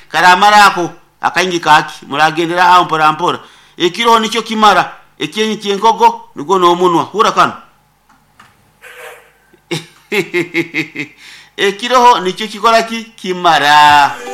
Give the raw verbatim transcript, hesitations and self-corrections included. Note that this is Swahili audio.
karamara ako akaingi kaki muragendera aho mpora mpora ekiroho nico kimara ekiyenyi kyenkogo nugo no munwa hura kana ekiroho nico kikora ki kimara